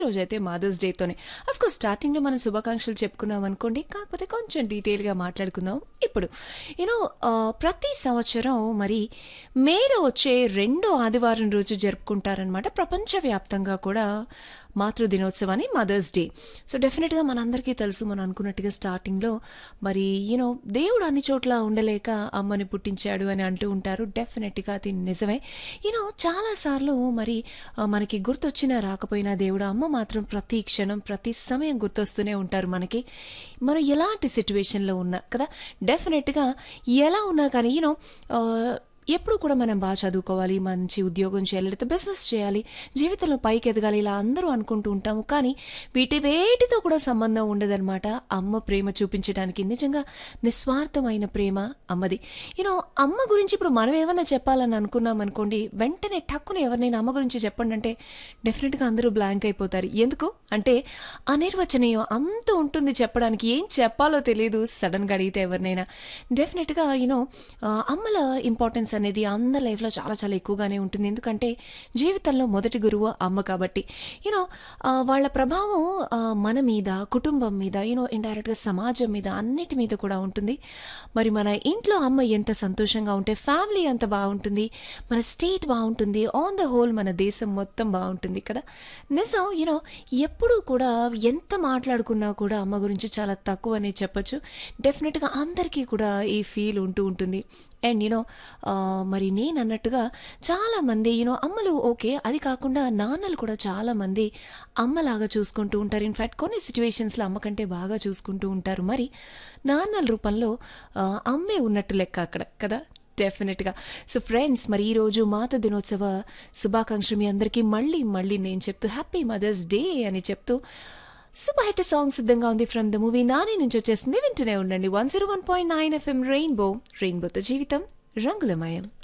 రోజైతే mothers డేతోనే course స్టార్టింగ్లో మనం శుభాకాంక్షలు చెప్పుకున్నాం అనుకోండి. కాకపోతే కొంచెం డీటెయిల్గా మాట్లాడుకుందాం ఇప్పుడు. యూనో ప్రతి సంవత్సరం మరి మేలో వచ్చే రెండో ఆదివారం రోజు జరుపుకుంటారనమాట ప్రపంచవ్యాప్తంగా కూడా మాతృ దినోత్సవాన్ని, మదర్స్ డే. సో డెఫినెట్గా మనందరికీ తెలుసు, మనం అనుకున్నట్టుగా స్టార్టింగ్లో మరి దేవుడు అన్ని చోట్ల ఉండలేక అమ్మని పుట్టించాడు అని అంటూ ఉంటారు. డెఫినెట్గా అది నిజమే. చాలాసార్లు మరి మనకి గుర్తొచ్చినా రాకపోయినా దేవుడు అమ్మ మాత్రం ప్రతి క్షణం ప్రతి సమయం గుర్తొస్తూనే ఉంటారు మనకి. మనం ఎలాంటి సిచ్యువేషన్లో ఉన్నా కదా, డెఫినెట్గా ఎలా ఉన్నా కానీ ఎప్పుడు కూడా మనం బాగా చదువుకోవాలి, మంచి ఉద్యోగం చేయాలి, లేకపోతే బిజినెస్ చేయాలి, జీవితంలో పైకి ఎదగాలి, ఇలా అందరూ అనుకుంటూ ఉంటాము. కానీ వేటితో కూడా సంబంధం ఉండదన్నమాట అమ్మ ప్రేమ చూపించడానికి. నిజంగా నిస్వార్థమైన ప్రేమ అమ్మది. అమ్మ గురించి ఇప్పుడు మనం ఏమన్నా చెప్పాలని అనుకున్నాం అనుకోండి, వెంటనే టక్కున ఎవరినైనా అమ్మ గురించి చెప్పండి అంటే డెఫినెట్గా అందరూ బ్లాంక్ అయిపోతారు. ఎందుకు అంటే అనిర్వచనీయం అంత ఉంటుంది చెప్పడానికి, ఏం చెప్పాలో తెలియదు సడన్గా అడిగితే ఎవరినైనా. డెఫినెట్గా అమ్మల ఇంపార్టెన్స్ అనేది అందరి లైఫ్లో చాలా చాలా ఎక్కువగానే ఉంటుంది. ఎందుకంటే జీవితంలో మొదటి గురువు అమ్మ కాబట్టి. వాళ్ళ ప్రభావం మన మీద, కుటుంబం మీద, ఇండైరెక్ట్గా సమాజం మీద, అన్నిటి మీద కూడా ఉంటుంది. మరి మన ఇంట్లో అమ్మ ఎంత సంతోషంగా ఉంటే ఫ్యామిలీ అంత బాగుంటుంది, మన స్టేట్ బాగుంటుంది, ఆన్ ద హోల్ మన దేశం మొత్తం బాగుంటుంది కదా. నిజం. ఎప్పుడూ కూడా ఎంత మాట్లాడుకున్నా కూడా అమ్మ గురించి చాలా తక్కువ అనే చెప్పచ్చు. డెఫినెట్గా అందరికీ కూడా ఈ ఫీల్ ఉంటూ ఉంటుంది. అండ్ మరి నేను అన్నట్టుగా చాలామంది అమ్మలు ఓకే, అది కాకుండా నాన్నలు కూడా చాలామంది అమ్మలాగా చూసుకుంటూ ఉంటారు. ఇన్ఫ్యాక్ట్ కొన్ని సిచ్యువేషన్స్లో అమ్మ కంటే బాగా చూసుకుంటూ ఉంటారు. మరి నాన్నల రూపంలో అమ్మే ఉన్నట్టు లెక్క అక్కడ కదా. డెఫినెట్గా. సో ఫ్రెండ్స్, మరి ఈరోజు మాత దినోత్సవ శుభాకాంక్షలు మీ అందరికీ మళ్ళీ నేను చెప్తూ హ్యాపీ మదర్స్ డే అని చెప్తూ సూపర్ హిట్ సాంగ్ సిద్ధంగా ఉంది ఫ్రమ్ ద మూవీ నాని నుంచి వచ్చేస్తుంది. వింటూనే ఉండండి 101.9 FM రెయిన్బోతో జీవితం రంగులమయం.